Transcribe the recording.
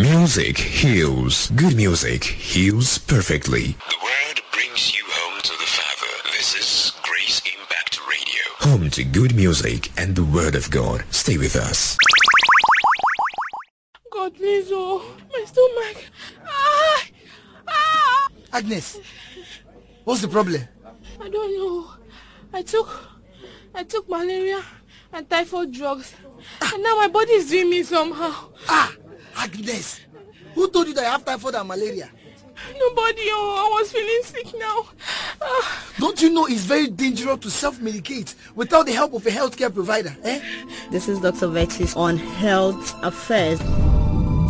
Music heals. Good music heals perfectly. The word brings you home to the Father. This is Grace Impact Radio. Home to good music and the Word of God. Stay with us. God, please, oh, my stomach. Agnes, what's the problem? I don't know. I took malaria and typhoid drugs. And now my body is doing me somehow. Agnes, who told you that you have typhoid and malaria? Nobody, I was feeling sick now. Don't you know it's very dangerous to self-medicate without the help of a healthcare provider, eh? This is Dr. Vexis on Health Affairs.